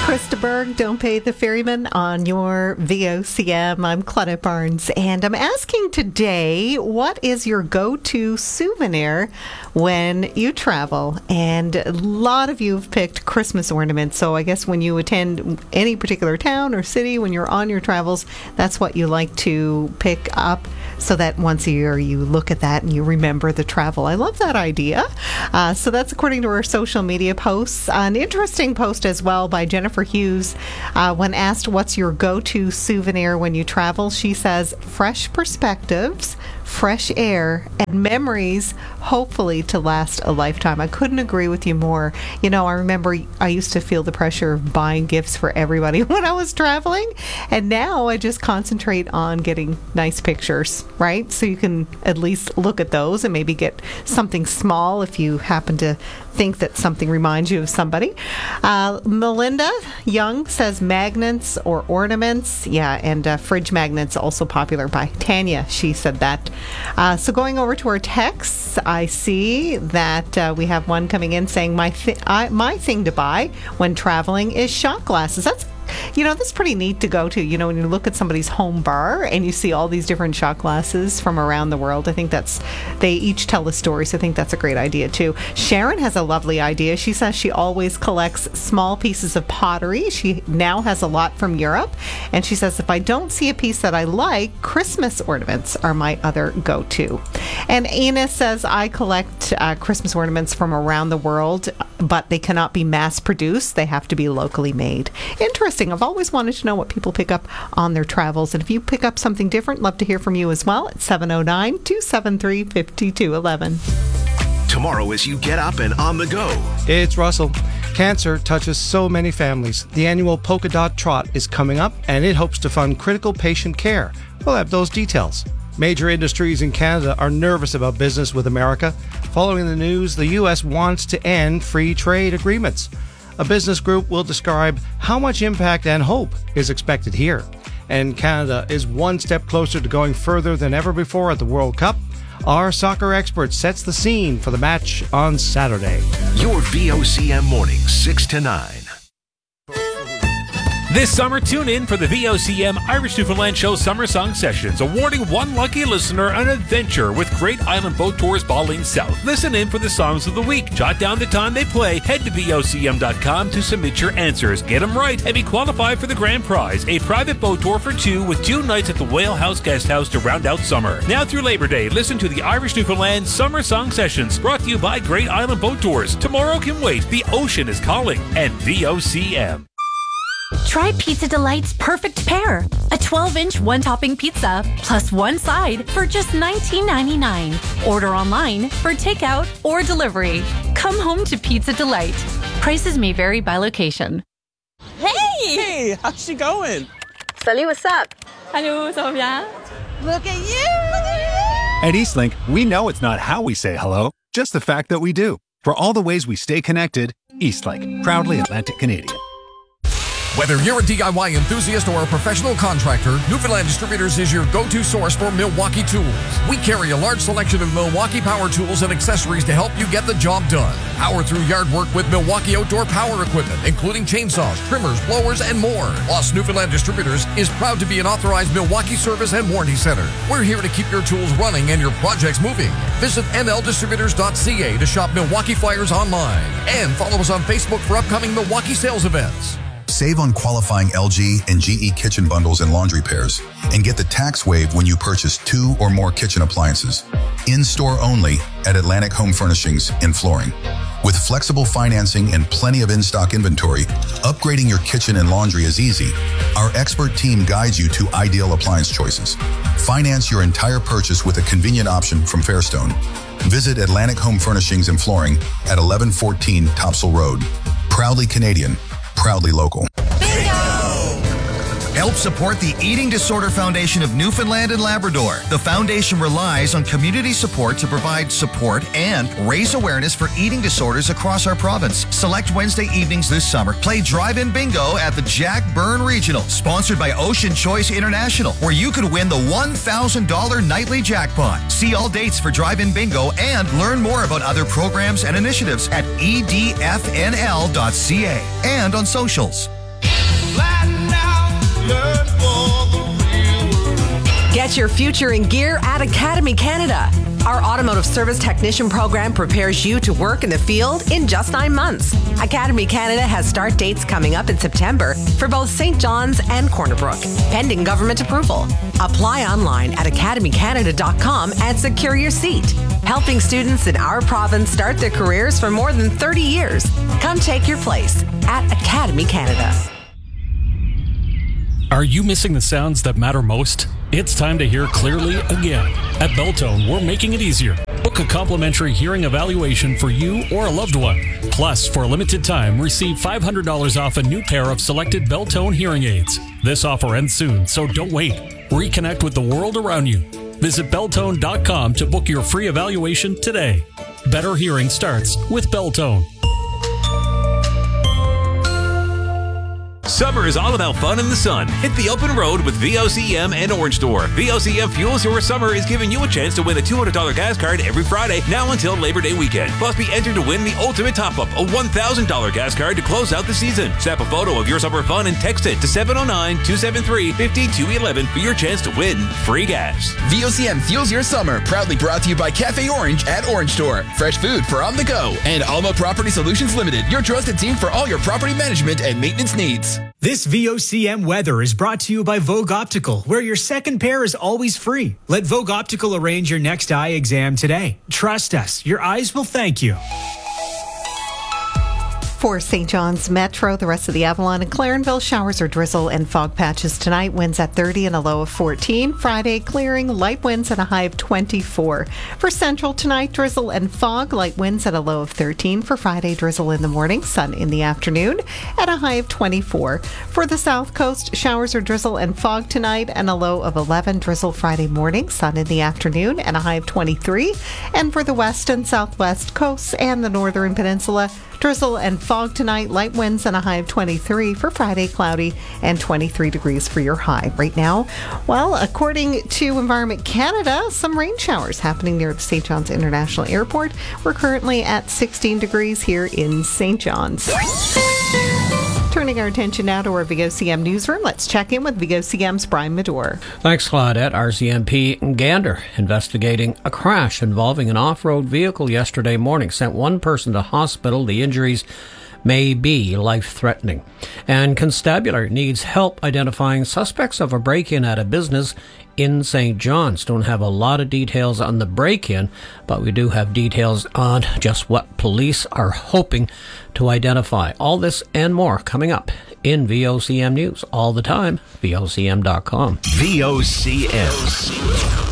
Krista Berg, Don't Pay the Ferryman on your VOCM. I'm Claudette Barnes, and I'm asking today, what is your go-to souvenir when you travel? And a lot of you have picked Christmas ornaments, so I guess when you attend any particular town or city, when you're on your travels, that's what you like to pick up, so that once a year you look at that and you remember the travel. I love that idea. So that's according to our social media posts. An interesting post as well by Jennifer Hughes. When asked what's your go-to souvenir when you travel, she says fresh perspectives, fresh air, and memories, hopefully to last a lifetime. I couldn't agree with you more. You know, I remember I used to feel the pressure of buying gifts for everybody when I was traveling, and now I just concentrate on getting nice pictures, right? So you can at least look at those and maybe get something small if you happen to think that something reminds you of somebody. Melinda Young says magnets or ornaments. Yeah, and fridge magnets, also popular by Tanya. She said that. So going over to our texts, I see that we have one coming in saying my thing to buy when traveling is shot glasses. That's pretty neat to go to. You know, when you look at somebody's home bar and you see all these different shot glasses from around the world, I think they each tell a story, so I think that's a great idea too. Sharon has a lovely idea. She says she always collects small pieces of pottery. She now has a lot from Europe, and she says if I don't see a piece that I like, Christmas ornaments are my other go-to. And Ina says I collect Christmas ornaments from around the world, but they cannot be mass-produced. They have to be locally made. Interesting. I've always wanted to know what people pick up on their travels. And if you pick up something different, love to hear from you as well at 709-273-5211. Tomorrow as you get up and on the go. It's Russell. Cancer touches so many families. The annual Polka Dot Trot is coming up, and it hopes to fund critical patient care. We'll have those details. Major industries in Canada are nervous about business with America. Following the news, the U.S. wants to end free trade agreements. A business group will describe how much impact and hope is expected here. And Canada is one step closer to going further than ever before at the World Cup. Our soccer expert sets the scene for the match on Saturday. Your VOCM mornings, 6 to 9. This summer, tune in for the VOCM Irish Newfoundland Show Summer Song Sessions, awarding one lucky listener an adventure with Great Island Boat Tours Balling South. Listen in for the songs of the week. Jot down the time they play. Head to VOCM.com to submit your answers. Get them right and be qualified for the grand prize, a private boat tour for two with 2 nights at the Whale House Guest House to round out summer. Now through Labor Day, listen to the Irish Newfoundland Summer Song Sessions, brought to you by Great Island Boat Tours. Tomorrow can wait. The ocean is calling. And VOCM. Try Pizza Delight's perfect pair. A 12-inch one-topping pizza plus one side for just $19.99. Order online for takeout or delivery. Come home to Pizza Delight. Prices may vary by location. Hey, how's she going? Salut, what's up? Hello, ça va bien? Look at you! At Eastlink, we know it's not how we say hello, just the fact that we do. For all the ways we stay connected, Eastlink, proudly Atlantic Canadian. Whether you're a DIY enthusiast or a professional contractor, Newfoundland Distributors is your go-to source for Milwaukee tools. We carry a large selection of Milwaukee power tools and accessories to help you get the job done. Power through yard work with Milwaukee outdoor power equipment, including chainsaws, trimmers, blowers, and more. Plus, Newfoundland Distributors is proud to be an authorized Milwaukee service and warranty center. We're here to keep your tools running and your projects moving. Visit nldistributors.ca to shop Milwaukee flyers online. And follow us on Facebook for upcoming Milwaukee sales events. Save on qualifying LG and GE kitchen bundles and laundry pairs, and get the tax waive when you purchase 2 or more kitchen appliances. In-store only at Atlantic Home Furnishings in Flooring. With flexible financing and plenty of in-stock inventory, upgrading your kitchen and laundry is easy. Our expert team guides you to ideal appliance choices. Finance your entire purchase with a convenient option from Fairstone. Visit Atlantic Home Furnishings in Flooring at 1114 Topsail Road. Proudly Canadian. Proudly local. Help support the Eating Disorder Foundation of Newfoundland and Labrador. The foundation relies on community support to provide support and raise awareness for eating disorders across our province. Select Wednesday evenings this summer. Play drive-in bingo at the Jack Byrne Regional, sponsored by Ocean Choice International, where you could win the $1,000 nightly jackpot. See all dates for drive-in bingo and learn more about other programs and initiatives at edfnl.ca and on socials. Get your future in gear at Academy Canada. Our automotive service technician program prepares you to work in the field in just 9 months. Academy Canada has start dates coming up in September for both St. John's and Corner Brook, pending government approval. Apply online at academycanada.com and secure your seat. Helping students in our province start their careers for more than 30 years. Come take your place at Academy Canada. Are you missing the sounds that matter most? It's time to hear clearly again. At Beltone, we're making it easier. Book a complimentary hearing evaluation for you or a loved one. Plus, for a limited time, receive $500 off a new pair of selected Beltone hearing aids. This offer ends soon, so don't wait. Reconnect with the world around you. Visit Beltone.com to book your free evaluation today. Better hearing starts with Beltone. Summer is all about fun in the sun. Hit the open road with VOCM and Orange Store. VOCM Fuels Your Summer is giving you a chance to win a $200 gas card every Friday, now until Labor Day weekend. Plus, be entered to win the ultimate top-up, a $1,000 gas card to close out the season. Snap a photo of your summer fun and text it to 709-273-5211 for your chance to win free gas. VOCM Fuels Your Summer, proudly brought to you by Cafe Orange at Orange Store. Fresh food for on the go. And Alma Property Solutions Limited, your trusted team for all your property management and maintenance needs. This VOCM weather is brought to you by Vogue Optical, where your second pair is always free. Let Vogue Optical arrange your next eye exam today. Trust us, your eyes will thank you. For St. John's Metro, the rest of the Avalon and Clarenville, showers or drizzle and fog patches tonight. Winds at 30 and a low of 14. Friday, clearing, light winds and a high of 24. For Central tonight, drizzle and fog, light winds at a low of 13. For Friday, drizzle in the morning, sun in the afternoon at a high of 24. For the South Coast, showers or drizzle and fog tonight and a low of 11. Drizzle Friday morning, sun in the afternoon and a high of 23. And for the West and Southwest coasts and the Northern Peninsula, drizzle and fog tonight, light winds and a high of 23. For Friday, cloudy and 23 degrees for your high. Right now, well, according to Environment Canada, some rain showers happening near the St. John's International Airport. We're currently at 16 degrees here in St. John's. Turning our attention now to our VOCM newsroom, let's check in with VOCM's Brian Medore. Thanks, Claudette. RCMP in Gander investigating a crash involving an off-road vehicle yesterday morning. Sent one person to hospital. The injuries may be life-threatening. And Constabulary needs help identifying suspects of a break-in at a business in St. John's. Don't have a lot of details on the break-in, but we do have details on just what police are hoping to identify. All this and more coming up in VOCM News all the time. VOCM.com. VOCM.